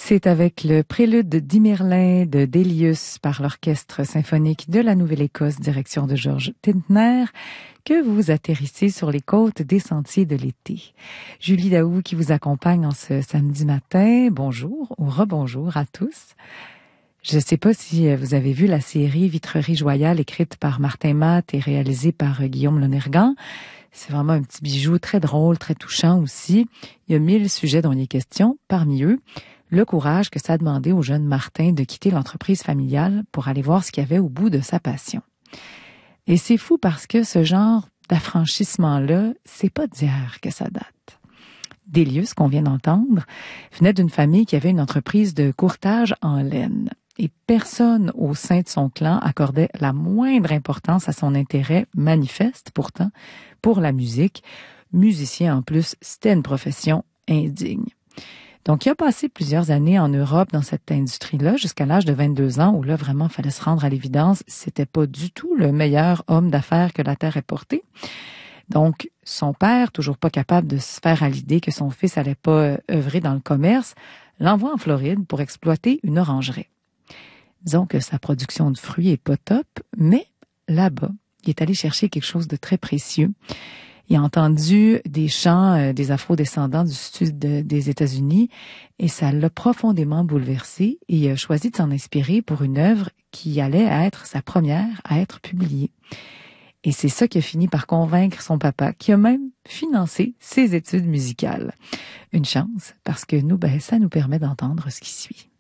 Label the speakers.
Speaker 1: C'est avec le prélude d'Imerlin de Delius par l'Orchestre symphonique de la Nouvelle-Écosse, direction de Georges Tintner, que vous atterrissez sur les côtes des sentiers de l'été. Julie Daou qui vous accompagne en ce samedi matin. Bonjour ou rebonjour à tous. Je ne sais pas si vous avez vu la série Vitrerie Joyale écrite par Martin Matt et réalisée par Guillaume Lonergan. C'est vraiment un petit bijou très drôle, très touchant aussi. Il y a 1000 sujets dont il est question. Parmi eux, le courage que ça a demandé au jeune Martin de quitter l'entreprise familiale pour aller voir ce qu'il y avait au bout de sa passion. Et c'est fou parce que ce genre d'affranchissement-là, c'est pas d'hier que ça date. Delius, qu'on vient d'entendre, venait d'une famille qui avait une entreprise de courtage en laine. Et personne au sein de son clan accordait la moindre importance à son intérêt manifeste, pourtant, pour la musique. Musicien en plus, c'était une profession indigne. Donc, il a passé plusieurs années en Europe dans cette industrie-là, jusqu'à l'âge de 22 ans, où là, vraiment, fallait se rendre à l'évidence, c'était pas du tout le meilleur homme d'affaires que la Terre ait porté. Donc, son père, toujours pas capable de se faire à l'idée que son fils allait pas œuvrer dans le commerce, l'envoie en Floride pour exploiter une orangerie. Disons que sa production de fruits est pas top, mais là-bas, il est allé chercher quelque chose de très précieux. Il a entendu des chants des afro-descendants du sud des États-Unis et ça l'a profondément bouleversé et il a choisi de s'en inspirer pour une œuvre qui allait être sa première à être publiée. Et c'est ça qui a fini par convaincre son papa, qui a même financé ses études musicales. Une chance, parce que nous, ça nous permet d'entendre ce qui suit.